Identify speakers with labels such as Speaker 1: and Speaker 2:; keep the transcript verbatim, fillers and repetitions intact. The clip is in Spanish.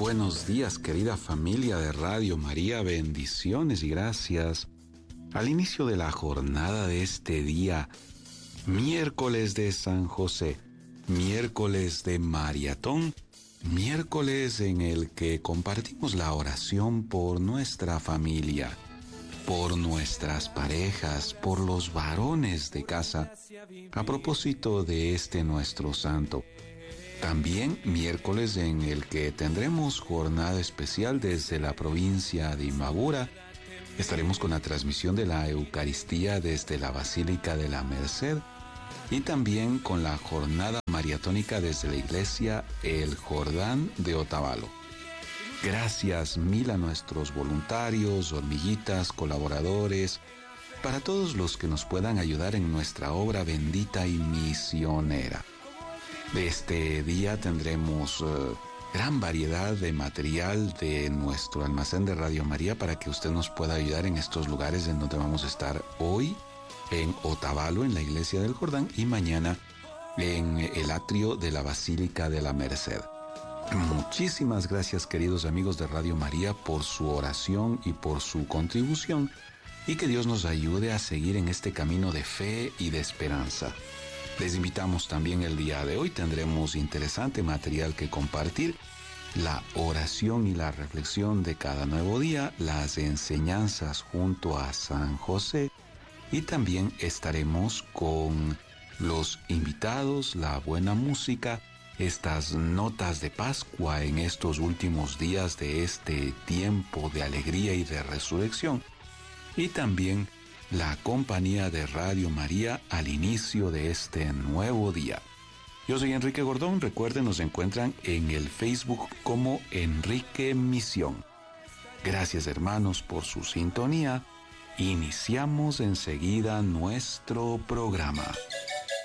Speaker 1: buenos días, querida familia de Radio María. Bendiciones y gracias. Al inicio de la jornada de este día, miércoles de San José, miércoles de Mariatón, miércoles en el que compartimos la oración por nuestra familia, por nuestras parejas, por los varones de casa, a propósito de este nuestro santo. También miércoles en el que tendremos jornada especial desde la provincia de Imbabura. Estaremos con la transmisión de la Eucaristía desde la Basílica de la Merced y también con la jornada mariatónica desde la iglesia El Jordán de Otavalo. Gracias mil a nuestros voluntarios, hormiguitas, colaboradores, para todos los que nos puedan ayudar en nuestra obra bendita y misionera. De este día tendremos uh, gran variedad de material de nuestro almacén de Radio María para que usted nos pueda ayudar en estos lugares en donde vamos a estar hoy, en Otavalo, en la iglesia del Jordán, y mañana en el atrio de la Basílica de la Merced. Muchísimas gracias, queridos amigos de Radio María, por su oración y por su contribución, y que Dios nos ayude a seguir en este camino de fe y de esperanza. Les invitamos también el día de hoy, tendremos interesante material que compartir, la oración y la reflexión de cada nuevo día, las enseñanzas junto a San José, y también estaremos con los invitados, la buena música, estas notas de Pascua en estos últimos días de este tiempo de alegría y de resurrección, y también la compañía de Radio María al inicio de este nuevo día. Yo soy Enrique Gordón. Recuerden, nos encuentran en el Facebook como Enrique Misión. Gracias, hermanos, por su sintonía. Iniciamos enseguida nuestro programa.